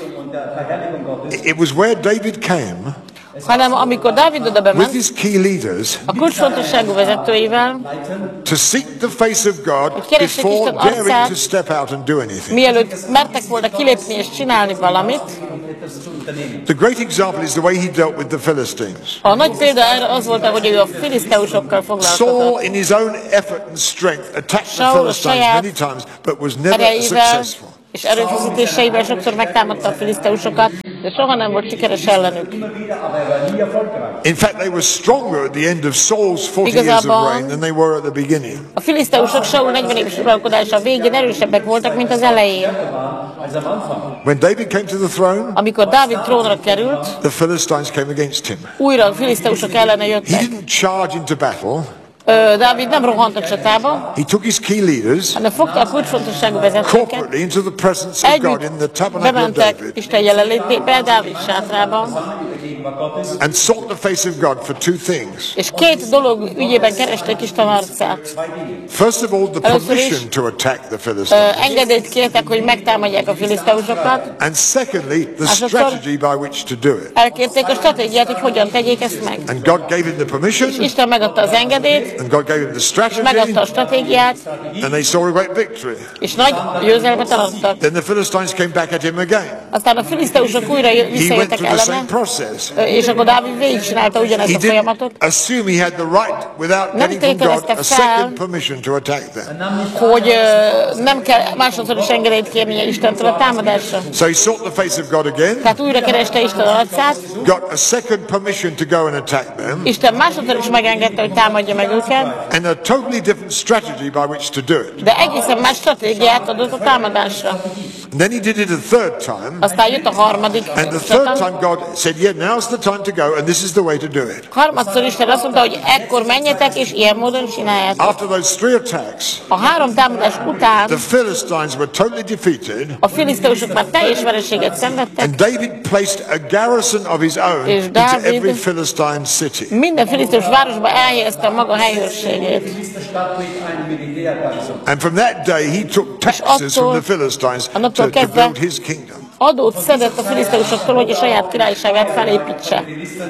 it was where David came hanem amikor Dávid oda with bement, his key leaders a kulcsfontosságú vezetőivel, to seek the face of God keressék before Isten arcát. daring to step out and do anything. mielőtt mertek volna kilépni és csinálni valamit. The great example is the way he dealt with the Philistines. A nagy példa erre az volt, hogy ő a filiszteusokkal foglalkozott. Saul, in his own effort and strength, attacked the Saul Philistines saját many times, but was never erejével successful. és erőfeszítéseivel sokszor megtámadta a filiszteusokat, de soha nem volt sikeres ellenük. In fact, they were stronger at the end of Saul's 40 years of reign than they were at the beginning. A filiszteusok Saul 40 éves uralkodása végén erősebbek voltak, mint az elején. When David came to the throne, Amikor Dávid trónra került, the Philistines came against him. újra a filiszteusok ellene He jöttek. didn't charge into battle. Dávid nem rohant a csatába, He took his key leaders hanem fogta a kulcsfontosságú vezetőket, corporately into the presence of God in the együtt tabernacle of bementek David Isten jelenlétébe, Dávid sátrában, and sought the face of God for two things. és két dolog ügyében keresték Isten arcát. First of all, the Először is, permission to attack the Philistines. Engedélyt kértek, hogy megtámadják a filiszteusokat, And secondly, the Másodszor, strategy by which to do it. elkérték a stratégiát, hogy hogyan tegyék ezt meg. And God gave him the permission, Isten megadta az engedélyt, and God gave him the strategy, megadta a stratégiát, and they saw a great victory. és nagy győzelmet arattak. Then the Philistines came back at him again. Aztán a filiszteusok újra He went visszajöttek through the same ellene, process. és akkor Dávid végigcsinálta ugyanezt He a didn't folyamatot, assume he had the right, without Nem getting from God, tételezte a fel, second permission to attack them. hogy nem kell másodszor is engedélyt kérnie Istentől a támadásra. So he sought the face of God again, Tehát újra kereste Isten arcát, got a second permission to go and attack them, Isten másodszor is megengedte, hogy támadja meg őket, and a totally different strategy by which to do it. de egészen más stratégiát adott a támadásra. And then he did it a third time, Aztán jött a harmadik and the third csata. time God said, yeah, now's the time to go, and this is the way to do it. Harmadszor Isten azt mondta, hogy ekkor menjetek, és ilyen módon csináljátok. After those three attacks, A három támadás után the Philistines were totally defeated, a filiszteusok már teljes vereséget szenvedtek, and David placed a garrison of his own És into Dávid every Philistine city. minden filiszteus városba elhelyezte a maga helyőrségét. And from that day he took taxes from the Philistines annattól to kezdve build his kingdom. adót szedett a filiszteusoktól, hogy a saját királyságát felépítse.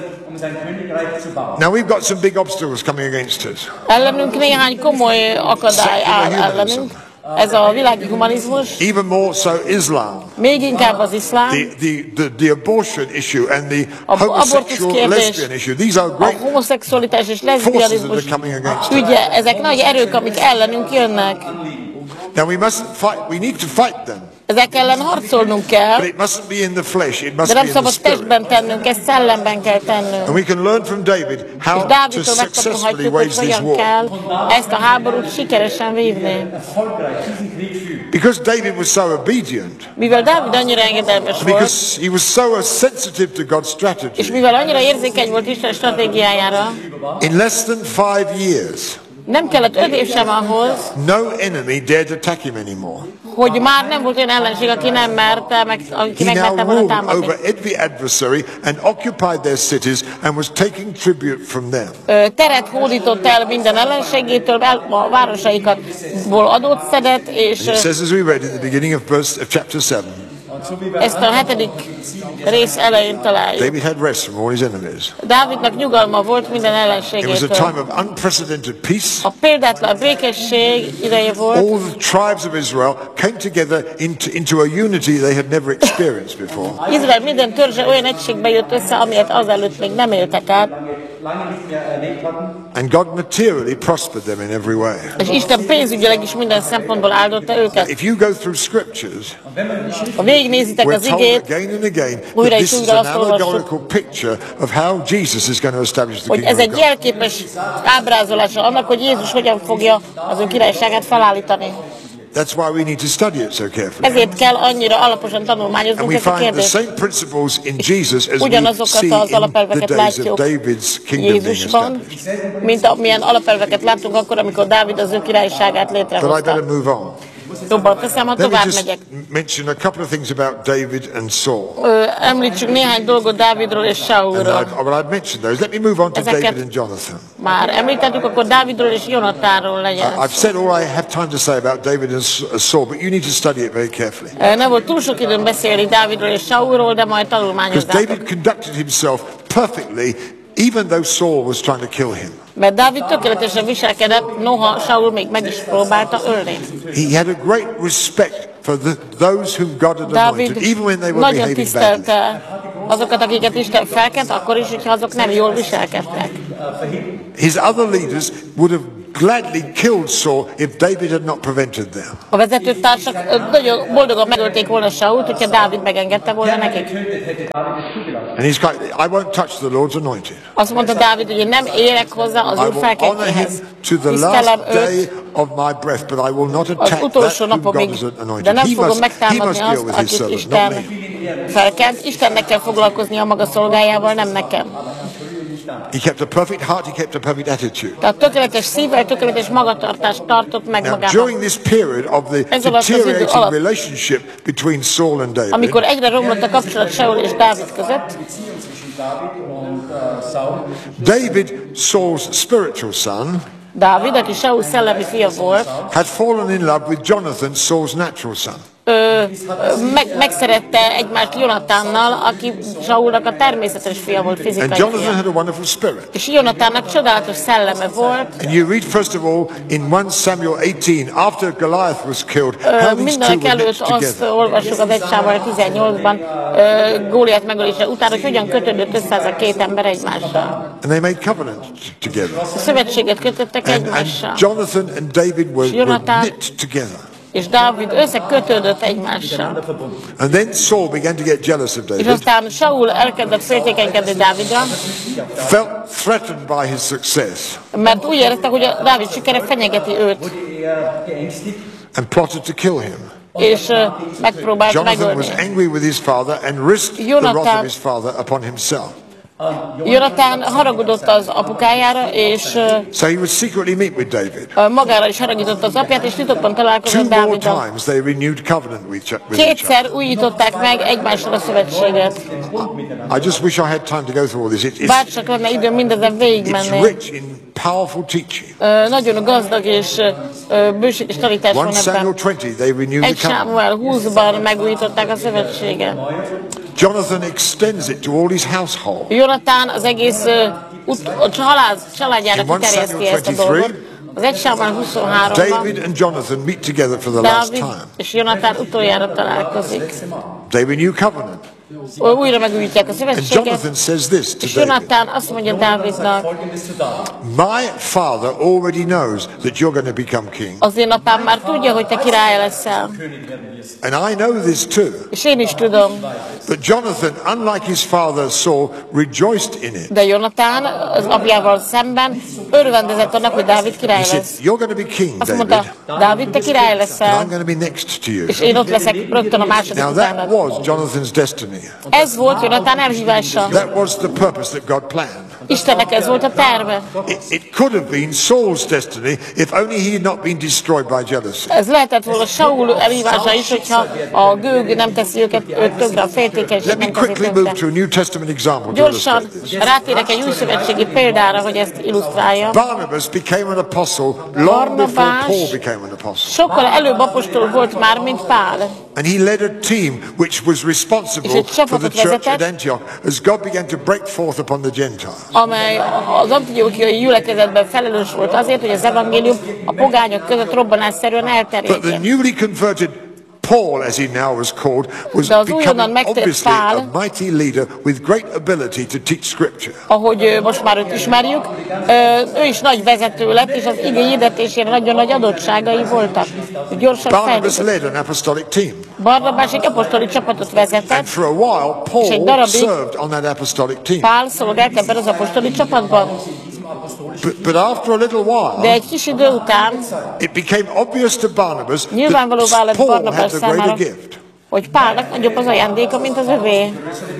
Now we've got some big obstacles coming against us. Ellenünk néhány komoly akadály áll ellenünk. Ez a világi humanizmus, Even more so Islam. még inkább az iszlám, The abortion issue and the abortusz homosexual kérdés, lesbian issue. These are a great homoszexualitás és forces that leszbianizmus are coming against us. ügye, ezek nagy erők, amik ellenünk jönnek. Now we mustn't fight. We need to fight them. Ezek ellen harcolnunk kell, But it mustn't be in the flesh. It must de be nem in the szabad spirit. testben tennünk, ezt szellemben kell tennünk. And we can learn from David És how to Dávidtól successfully megtanulhatjuk, wage hogy this hogyan war. kell ezt a háborút sikeresen vívni. Because David was so obedient, Mivel Dávid annyira engedelmes volt, because he was so sensitive to God's és strategy, mivel annyira érzékeny volt Isten stratégiájára, in less than 5 years, nem kellett 5 év sem ahhoz, no enemy dared attack him anymore. hogy már nem volt olyan ellenség, aki nem merte, aki He now megmerte volna ruled támadni. over every adversary and occupied their cities and was taking tribute from them. Teret hódított el minden ellenségétől, a városaikatból adót szedett, és It says, as we read in the beginning of chapter 7, ezt a 7. rész elején találjuk. David had rest from all his enemies. Dávidnak nyugalma volt minden It was a ellenségétől. time of unprecedented peace. A példátlan békesség ideje volt. All the tribes of Israel came together into a unity they had never experienced before. Izrael minden törzse olyan egységbe jött össze, amilyet azelőtt még nem éltek át. And God materially prospered them in every way. És Isten pénzügyileg is minden szempontból áldotta őket. If you go through scriptures, Ha végignézitek we're az told igét, again and again that újra és this is újra an azt olvassuk, allegorical picture of how Jesus is going to establish the hogy kingdom ez of egy God. jelképes ábrázolása annak, hogy Jézus hogyan fogja az ő királyságát felállítani. That's why we need to study it so carefully. Ezért kell annyira alaposan And tanulmányoznunk we ezt a find the kérdést. same principles in Jesus as we Ugyanazokat see az in the alapelveket days of látjuk David's kingdom being Jézusban, established. mint amilyen alapelveket láttunk akkor, amikor Dávid az ő királyságát But I better létrehozta. move on. Jobban teszem, ha Let me tovább just megyek. mention a couple of things about David and Saul. Említsük néhány dolgot Dávidról és And Saulról. I've mentioned those. Let me move on to Ezeket- David and Jonathan. Már említettük, akkor Dávidról és Jonatánról legyen. I've said all I have time to say about David and Saul, but you need to study it very carefully. Nem volt túl sok időm beszélni Dávidról és Saulról, de majd Because tanulmányozzátok. David conducted himself perfectly, even though Saul was trying to kill him. Mert Dávid tökéletesen viselkedett, noha Saul még meg is próbálta ölni. He had a great respect for those whom God had Dávid anointed, even when they were nagyon behaving badly. tisztelte azokat, akiket Isten felkent, akkor is, hogyha azok nem jól viselkedtek. His other leaders would have gladly killed Saul if David had not prevented them. A vezetőtársak nagyon boldogan megölték volna Sault, hogyha Dávid megengedte volna nekik. And he's like, I won't touch the Lord's anointed. Azt mondta Dávid, hogy én nem érek hozzá az I Úr will honor him felkentjéhez. to the Tisztelem last day őt of my breath, but I will not az attack that utolsó whom God napomig, has de anointed. nem He fogom must megtámadni deal azt, with his akit servant, not Isten me. felkent. Istennek kell foglalkoznia a maga szolgájával, nem nekem. He kept a perfect heart, he kept a perfect attitude. Tehát tökéletes szívvel, tökéletes magatartást tartott meg Now, magában. during this period of the Ez alatt az idő deteriorating alatt, relationship between Saul and David, amikor egyre romlott a kapcsolat Saul és Dávid között, David, Saul's spiritual son, Dávid, aki Saul szellemi fia volt, had fallen in love with Jonathan, Saul's natural son. megszerette egymást Jonatánnal, aki Saulnak a természetes fia volt, And fizikai Jonathan fia. had a wonderful spirit. És Jonatánnak csodálatos szelleme volt. And you read first of all in 1 Samuel 18, after Goliath was killed, how these two Mindenek were előtt knit azt together. olvassuk az 1 Sámuel 18-ban, Góliát megölése után, hogy hogyan kötődött össze ez a két ember egymással. And they made covenant together. Szövetséget kötöttek And egymással. Jonathan and David were Jonathan- knit together. És Dávid összekötődött egymással. And then Saul began to get jealous of És David, aztán Saul elkezdett féltékenykedni Dávidra, felt threatened by his success, mert úgy érezte, hogy a Dávid sikere fenyegeti őt, and plotted to kill him. és megpróbált Jonathan megölni. was angry with his father and risked the wrath Jonathan- of his father upon himself. Jonatán haragudott az apukájára, és So he would secretly meet with David. magára is haragított az apját, és titokban Two találkozott more Dáviddal. times they renewed covenant with each other. Kétszer újították meg egymással a szövetséget. I just wish I had time to go through all this. Bár csak lenne időm mindezen It's végigmenni. rich in powerful teaching. Nagyon gazdag és bőséges tanítás 1 van Samuel ebben. 20, they renewed Egy the covenant. Sámuel 20-ban megújították a szövetséget. Jonathan extends it to all his household. Jonatán az egész családjára In 1 kiterjeszti Samuel ezt a dolgot. 23, Az 1 Sámuel 23-ban David and Jonathan meet together for the last Dávid time. és Jonatán utoljára találkozik. They renew covenant. Újra megújítják a And szövetséget, Jonathan says this to és David. Jonatán azt mondja Dávidnak, My father already knows that you're going to become king. az én apám már tudja, hogy te király leszel. And I know this too. És én is tudom, But Jonathan, unlike his father Saul, rejoiced in it. de Jonatán az apjával szemben örvendezett annak, hogy Dávid He király said, lesz. you're going to be king, Azt David, mondta, Dávid, te király and leszel, I'm going to be next to you. és én ott leszek rögtön a második Now that utánad. was Jonathan's destiny. Ez volt Jonatán elhívása. That was the purpose that God planned. Istennek ez volt a terve. It could have been Saul's destiny if only he had not been destroyed by jealousy. Ez lehetett volna Saul elhívása is, hogyha a gőg nem teszi őt tönkre, a féltékenység Let me nem teszi quickly move tönkre. to a New Testament example to Gyorsan illustrate this. rátérek egy új szövetségi példára, hogy ezt illusztrálja. Barnabas became an apostle long Barnabás before Paul became an apostle. sokkal előbb apostol volt már, mint Pál. And he led a team which was responsible És egy for the csapatot church at vezetett. Antioch as God began to break forth upon the Gentiles. Amely az antiókiai gyülekezetben felelős volt azért, hogy az evangélium a pogányok között robbanásszerűen But the elterjedjen. newly converted Paul, as he now was called, was De az újonnan becoming megtért obviously Pál, a mighty leader with great ability to teach scripture. Ahogy most már őt ismerjük, ő is nagy vezető lett, és az ige hirdetésére nagyon nagy adottságai voltak. Gyorsan Barnabas fejlődött. led an apostolic team. Barnabás egy apostoli csapatot And vezetett, for a while, És egy Paul darabig served on that apostolic team. Pál szolgált ebben az apostoli csapatban. But after a little De while, egy kis idő után it became obvious to Barnabas nyilvánvalóvá lett that Paul Barnabás had the greater számára, gift. hogy Pálnak nagyobb az ajándéka, mint az övé.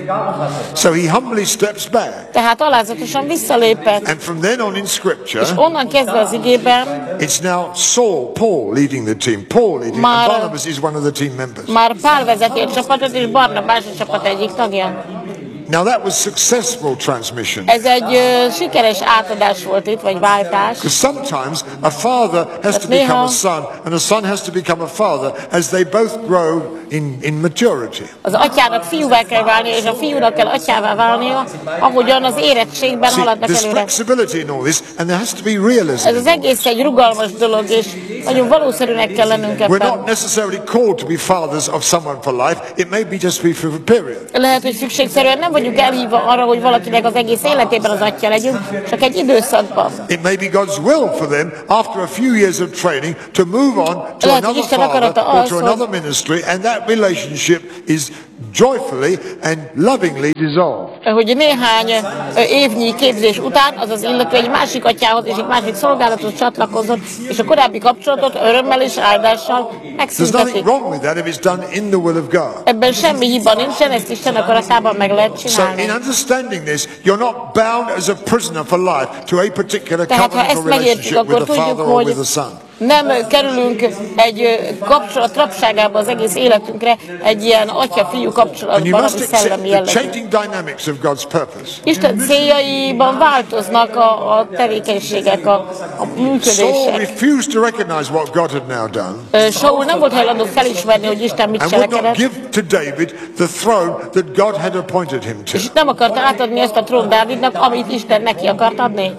So he humbly steps back. Tehát alázatosan visszalépett, And from then on in és Scripture, onnan kezdve az igében it's now Paul leading the team. Paul leading, and Már- Barnabas is one of the team members. már Pál vezeti a csapatot, és Barnabás a csapat egyik tagja. Now that was successful transmission. Ez egy sikeres átadás volt itt, vagy váltás. Because sometimes a father has to become a son, and a son has to become a father as they both grow in maturity. Az atyának fiúvá kell válnia, és a fiúnak kell atyává válnia, ahogyan az érettségben See, haladnak there's előre. flexibility in all this, and there has to be realism. Ez az egész egy rugalmas dolog, és nagyon valószerűnek kell lennünk We're ebben. not necessarily called to be fathers of someone for life. It may be just be for a period. Lehet, hogy szükségszerűen nem vagyunk elhívva arra, hogy valakinek az egész életében az atya legyünk, csak egy időszakban. It may be God's will for them after a few years of training to move on to Lehet, hogy another Isten father akarata or az, to hogy- another ministry, and that relationship is joyfully and lovingly dissolved. Hogy néhány évnyi képzés után az az illető egy másik atyához és egy másik szolgálathoz csatlakozott, és a korábbi kapcsolatot örömmel és áldással There's megszüntetik. nothing wrong with that if it's done in the will of God. Ebben semmi hiba nincsen, ezt Isten akaratában meg lehet So csinálni. in understanding this, you're not bound as a prisoner for life to a particular Tehát ha covenantal ezt megértjük, relationship akkor with a tudjuk, father or hogy with a son. nem kerülünk egy kapcsolat rabságába az egész életünkre, egy ilyen atya-fiú And you kapcsolatban, must ami accept szellemi the jellegű. changing dynamics of God's purpose. Isten céljaiban változnak a tevékenységek, a Saul működések. refused to recognize what God had now done Saul nem volt hajlandó felismerni, hogy Isten mit and would not cselekedett, give to David the throne that God had appointed him to. és nem akarta átadni ezt a trónt Dávidnak, amit Isten neki akart adni.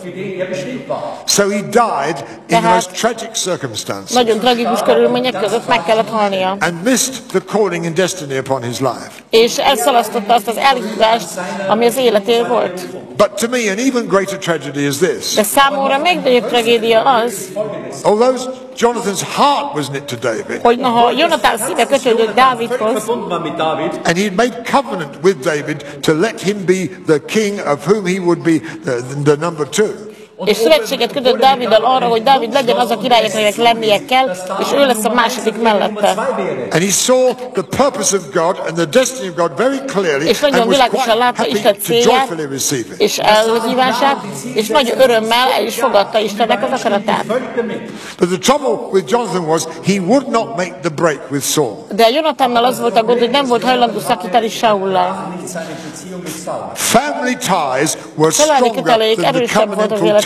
So he died in the Tehát- most tragic circumstances Nagyon tragikus körülmények között meg kellett halnia, and missed the calling and destiny upon his life. és elszalasztotta azt az elhívást, ami az életé volt. But to me, an even greater tragedy is this. De számomra még nagyobb tragédia az, Although Jonathan's heart was knit to David, hogy noha Jonatán szíve kötődött Dávidhoz, Verbunden war mit David. and he had made covenant with David to let him be the king of whom he would be the number two. és szövetséget kötött Dáviddal arra, hogy Dávid legyen az a király, akinek lennie kell, és ő lesz a második mellette. And he saw the purpose of God and the destiny of God very clearly És nagyon and was világosan quite látta happy Isten to célját, joyfully receive it. és elhívását, és nagy örömmel el is fogadta Istennek az akaratát. But the trouble with Jonathan was he would not make the break with Saul. De Jonatánnal az volt a gond, hogy nem volt hajlandó szakítani Saullal. Family ties were Családi stronger kötelék than the erősebb volt az covenantal életében,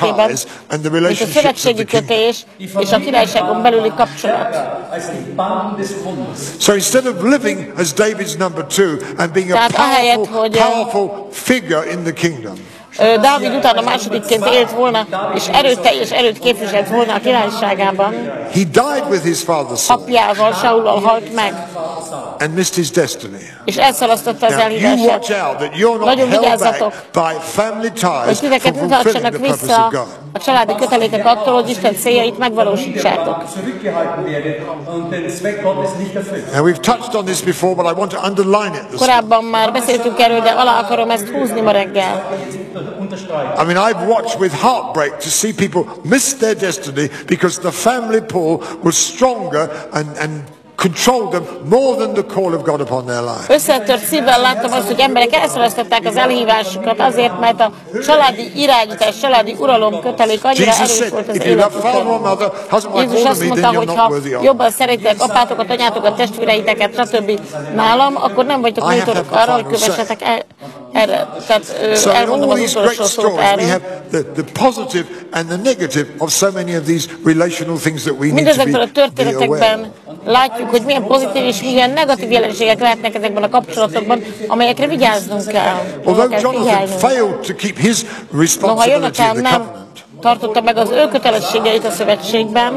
esetében, ties and the mint a relationships of szövetségi the kingdom. kötés és a királyságon belüli kapcsolat. Als die Banden des Bundes. So instead of living as David's number 2 and being a Tehát ahelyett, hogy powerful figure in the kingdom, Dávid utána másodikként élt volna, és erőteljes erőt képviselt volna a királyságában, he died with his father Saul apjával, Saullal halt meg, and missed his destiny. és elszalasztotta az Now you watch elhívását. out that you're not Nagyon held vigyázzatok, back by family hogy ties titeket from ne fulfilling tartsanak the purpose vissza of God. a családi kötelékek attól, hogy Isten céljait megvalósítsátok. Zurückgehalten werde und den Zweck Gottes nicht erfüllt. And we've touched on this before, but I want to underline it this morning. Korábban már beszéltünk erről, de alá akarom ezt húzni ma reggel. Unterstreichen. I mean, I've watched with heartbreak to see people miss their destiny because the family pull was stronger and controlled them more than the call of God upon their life. Összetört szívvel láttam azt, hogy emberek elszalasztották az elhívásukat azért, mert a családi irányítás, családi uralom kötelék annyira Jesus erős said, volt az if you love father or életükön. mother, husband, wife, Jézus more azt than me, mondta, then you're hogy not ha worthy of. jobban szeretitek apátokat, anyátokat, testvéreiteket, stb. nálam, akkor nem vagytok méltóak arra, hogy kövessetek erre. Tehát So in elmondom all az these great utolsó szót stories, we erről. have the positive and the negative of so many of these relational things that we need to Mindezekből a be aware történetekben látjuk, hogy milyen pozitív és milyen negatív jelenségek lehetnek ezekben a kapcsolatokban, amelyekre vigyáznunk kell. Although Kell Jonathan figyelnünk. failed to keep his Noha responsibility in Jonatán the nem covenant tartotta meg az ő kötelességeit a szövetségben,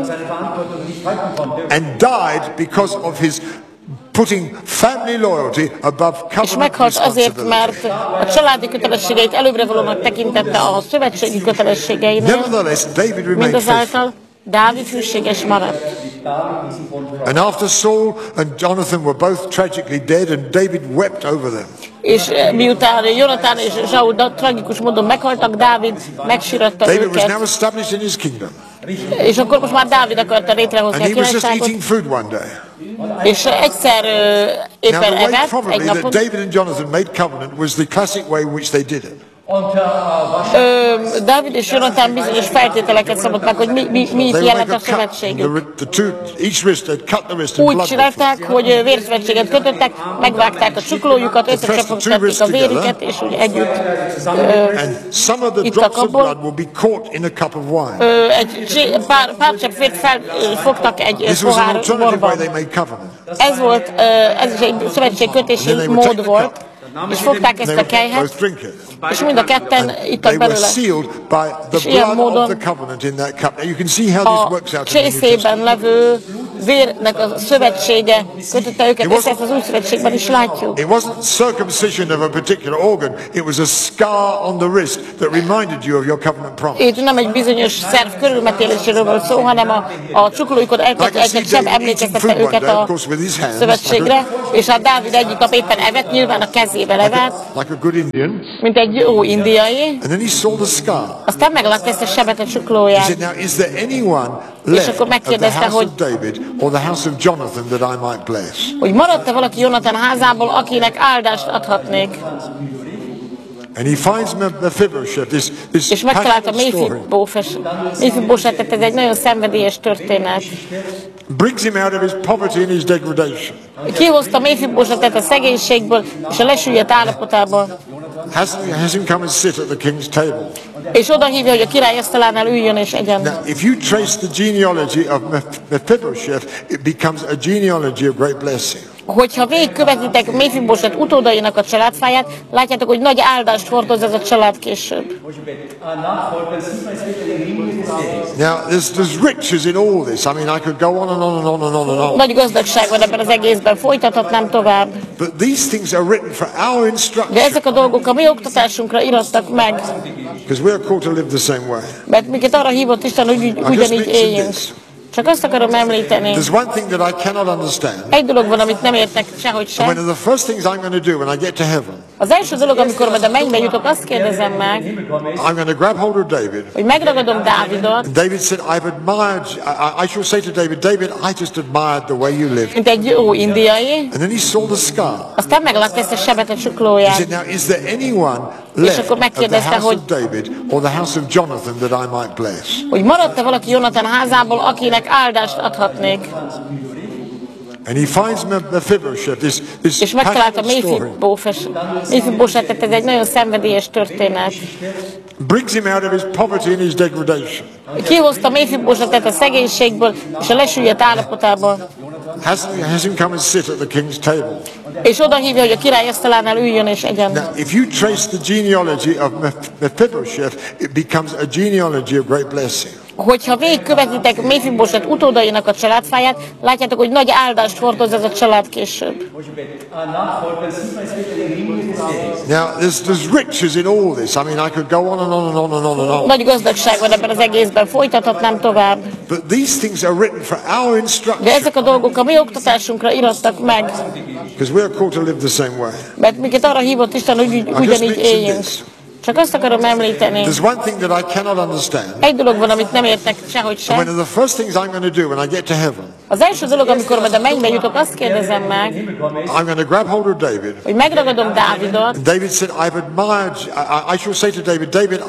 and died because of his putting family loyalty above és covenant meghalt azért, responsibility. mert a családi kötelességeit előbbre valónak tekintette a szövetségi kötelességeinél, Nevertheless, David remained faithful. mindazáltal Dávid hűséges maradt. And after Saul and Jonathan were both tragically dead, and David wept over them. És miután Jonatán és Saul tragikus módon meghaltak, Dávid megsiratta David was now őket, established in his kingdom, és akkor most már Dávid akarta létrehozni and a he was just királyságot, eating food one day. és egyszer Now, éppen the way evett, egy probably that napon. David and Jonathan made covenant was the classic way in which they did it. Dávid és Jonatán bizonyos feltételeket szabott meg, hogy mi They jelent would a make a cut. szövetségük. Each wrist, they'd cut the wrist and Úgy blood would csinálták, flow. hogy vérszövetséget kötöttek, megvágták a csuklójukat, összecsapogtatták a vérüket, és úgy együtt And some of the Itt drops a of kapból. blood will be caught in a cup of wine. pár csepp vért felfogtak egy This was an pohár alternative way borban. they made covenant. Ez volt, ez is egy szövetségkötési And then they would take mód the volt, cup. és fogták ezt They a would kelyhet, both drink it. és mind a ketten They ittak were belőle. sealed by És the ilyen blood of módon the covenant in that cup. Now you can see how this A works out in the New csészében Testament. levő vérnek a szövetsége kötötte őket, és ezt az új szövetségben is látjuk. It wasn't circumcision of a particular organ. It was a scar on the wrist that reminded you of your covenant promise. Itt nem egy bizonyos szerv körülmetéléséről volt szó, hanem a csuklóikon eltett seb emlékeztette őket a szövetségre, és hát Dávid egyik nap éppen evett, nyilván a kezével evett, Like a good Indian. mint egy jó indiai, And then he saw the scar. aztán meglátta ezt a sebet a He csuklóján. said, now is there anyone És left akkor of the megkérdezte, house hogy- of David or the house of Jonathan that I might bless? Hogy maradt-e valaki Jonatán házából, akinek áldást adhatnék? And he finds Mephibosheth, this És megtalálta passionate story. Méphibosetet, ez egy nagyon szenvedélyes történet. Brings him out of his poverty and his degradation. Kihozta Méphibosetet a szegénységből és a lesüllyedt állapotából, Has him come and sit at the king's table. és oda hívja, hogy a király asztalánál üljön és egyen. Now, if you trace the genealogy of Mephibosheth, it becomes a genealogy of great blessing. Hogyha végigkövetitek Méphiboset utódainak a családfáját, látjátok, hogy nagy áldást hordoz ez a család később. Now, there's riches in all this. I mean, I could go on and on and on and on and on. Nagy gazdagság van ebben az egészben, folytathatnám tovább. But these things are written for our De instruction, ezek a dolgok a mi oktatásunkra irattak meg, because we are called to live the same way. mert minket arra hívott Isten, hogy ugyanígy mentioned éljünk. this. Csak azt akarom említeni. There's one thing that I cannot understand. Egy dolog van, amit nem értek sehogy And one sem. of the first things I'm going to do when I get to heaven, Az első dolog, amikor majd a mennybe jutok, azt kérdezem meg, I'm going to grab hold of David. hogy megragadom Dávidot, And David said, I've admired, I shall say to David, David, I just admired the way you live. mint egy jó indiai, And then he saw the scar. aztán meglátta ezt a sebet a He csuklóján. said, now is there anyone És left akkor of the megkérdezte, house hogy- of David or the house of Jonathan that I might bless? Hogy maradt-e valaki Jonatán házából, akinek áldást adhatnék? And he finds Mephibosheth, this és megtalálta passionate story. Méphibosetet, ez egy nagyon szenvedélyes történet. Brings him out of his poverty and his degradation. Kihozta Méphibosetet a szegénységből és a lesüllyedt állapotából. Has him come and sit at the king's table. És oda hívja, hogy a király asztalánál üljön és egyen. Now, if you trace the genealogy of Mephibosheth, it becomes a genealogy of great blessing. Hogyha végigkövetitek Méphiboset utódainak a családfáját, látjátok, hogy nagy áldást hordoz ez a család később. Now, there's riches in all this. I mean, I could go on and on and on and on and on. Nagy gazdagság van ebben az egészben, folytathatnám tovább. But these things are written for our instruction. De ezek a dolgok a mi oktatásunkra irattak meg, Because we are called to live the same way. mert minket arra hívott Isten, hogy ugyanígy éljünk. Csak azt akarom említeni. There's one thing that I cannot understand. Egy dolog van, amit nem értek sehogy And one sem. of the first things I'm going to do when I get to heaven, Az első dolog, amikor majd a mennybe jutok, azt kérdezem meg, I'm going to grab hold of David. hogy megragadom Dávidot, And David said, I've admired, I shall say to David, David,